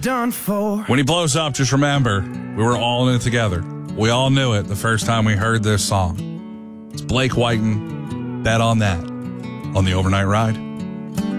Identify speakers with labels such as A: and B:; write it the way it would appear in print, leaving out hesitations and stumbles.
A: done for.
B: When he blows up, just remember, we were all in it together. We all knew it the first time we heard this song. It's Blake Whiten, Bet on That, on the Overnight Ride.